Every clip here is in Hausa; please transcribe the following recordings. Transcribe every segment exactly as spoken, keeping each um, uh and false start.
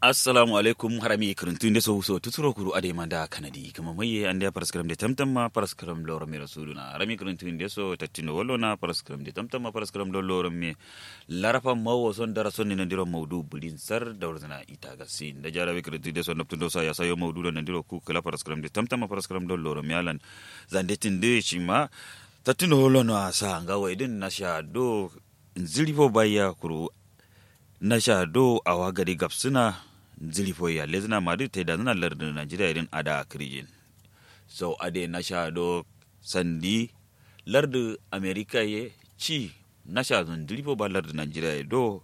Assalamu alaikum harami kirintun da so so tuturo kuru ade manda kanadi kama maye ande paraskram de tamtamma paraskram loro me rasuluna harami kirintun da so tattino wallona paraskram de tamtamma paraskram loro me larafa mawo son darason ne ndiro mawdu bulin sar dawrzana ita gasin da jarabe kirintun da so naptundo sa ya sayo mawdu do ndiro ku kala paraskram de tamtamma paraskram loro me alan zandetin de chima tattino wallona sa ngawa idin nasha do nzilivo baya kuru nasha do awa gari gapsuna zilifo ya lezina madu te da zana lardin Najeriya irin ada kirijin so ade nasha do sandi lardu Amerika ye ci nasha zun zilifo ba lardin Najeriya do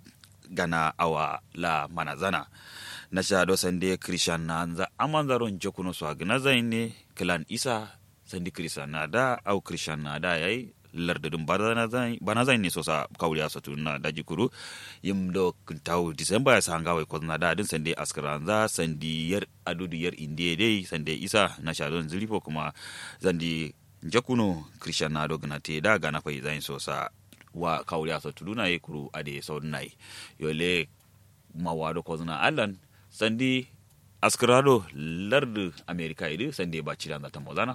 gana awa la manazana nasha do sande Christian na anza amanzaron jokuno so agna zaine klan isa sandi Christian na da au Christian na da yayi lardadin bana zai ne sosa kawuriya sa tuna da jikuru yim do kintaw December ya sanga wai kozna da din sande askaranza sandi yar adudu yar indiye dai sande isa na shadon zilifo kuma zandi jakuno Christian na do ganate da gana fa zain sosa wa kawuriya sa tuna yi kuru ade saudnai yole mawado kozna allan sandi askarado lardu America idi sande ba cidan da ta mozana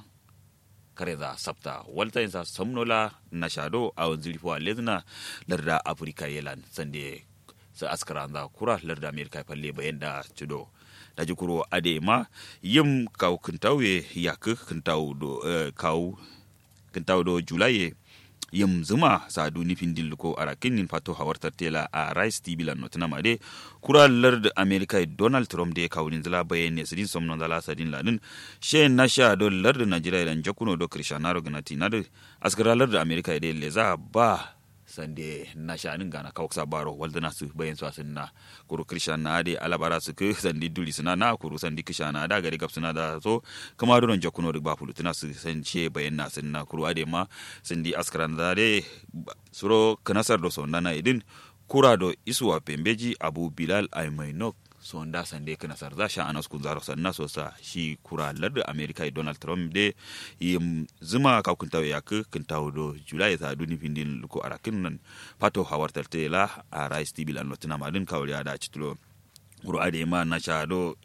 kareza sabta walta insa somnola na shado a wanzuri fo lezna larda afrika yelan sande sa askaranda kura larda amerika falle bayan da tudo da jikuro ade ma yim kaw kintawe yak kintaw do kaw kintaw do julaye yim zuma sa duni findil ko arakin nin fato hawarta tela a rice tv lan notna made kura lard america donald trump de kawlin zala bayene sidin somnon zala sadin ladin she nasha do lard nigeria dan jakuno do krishanaro ganati nade asgara lard america de leza ba sande nasha nin gana kawksa baro waldana su bayen su asinna kuru krishana de alabara su ke sandi duli suna na kuru sandi krishana da gari gapsuna da so kama don jakuno de ba fulutuna su sance bayen na sinna kuru ade ma sandi askaran da de suro kanasar do sondana idin kura do isuwa pembeji abu bilal aymainok sonda sande kanasar za sha anas kun zaro sanna so sa shi kura lardu america donald trump de yim zuma ka kun tawe yak kun tawo do july ta duni findin ko arakin nan pato hawartal tela a rice tv lan lotina madin kawriya da citulo kuru ade ma na sha do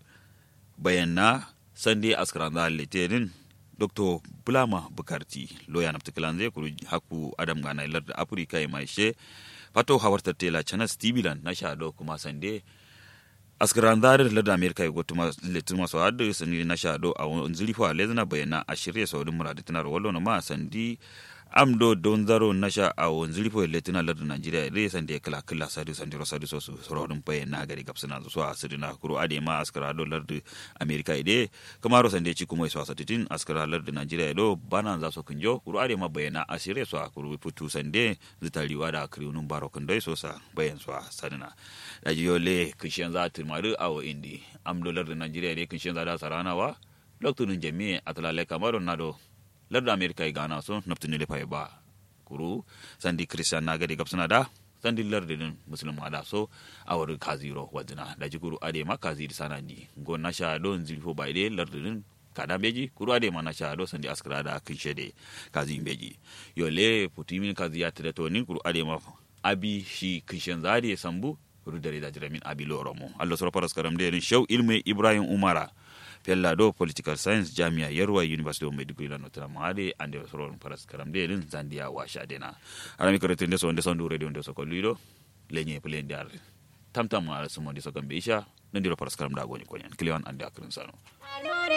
bayanna sande askaranda leterin dr bulama bukarti loya naptiklanze kuru haku adam gana lardu africa mai she pato hawartal tela chanas tv lan na sha do kuma sande askarandar larda amerika ya gotuma letuma so adu sani na shado a wanzuri fa lezna bayana a shirye saudin muradi tunar wallo na ma sandi amdo don zaro nasha a wanzuri fa letuna larda nigeria re sandi kala kala sadu sandi rosadu so so rodin bayana gari gapsana so asirina kuro ade ma askarado larda amerika ide kamaro sandi ci kuma so asatitin askara larda nigeria do bana za so kunjo kuro ade ma bayana a shirye so kuro putu sandi zitariwa da kriunun barokun dai so sa bayan so sadina da yole kishin za ta maru awo indi amdolar da Najeriya ne kishin za da sarana wa lokacin jami'a atlale kamarun nado larda America ya gana so naftuni le fai ba kuru sandi Christian na gade gapsuna da sandi lardin musulma da so awar kaziro wadina da jikuru ade ma kaziri sanani go na sha don zilfo baide lardin kada beji kuru ade ma na sha do sandi askara da kishe de kazi beji yole putimin kazi ya tare to ni kuru ade ma abi shi kishin zade sambu rudare da jiramin abilo romo allo soro paras karam de show ilme ibrahim umara fella do political science jamia yarwa university of medical la notre made ande soro paras karam de zandia wa shadena arami ko retende so nde so ndu radio nde so ko lido lenye plen dar tamtam ala sumo de so kambe isha ndiro paras karam da goni ko nyan kliwan ande akrin sano